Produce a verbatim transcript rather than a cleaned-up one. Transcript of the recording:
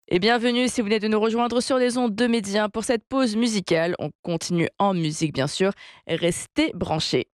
Et bienvenue si vous venez de nous rejoindre sur les ondes de Média pour cette pause musicale. On continue en musique bien sûr. Restez branchés.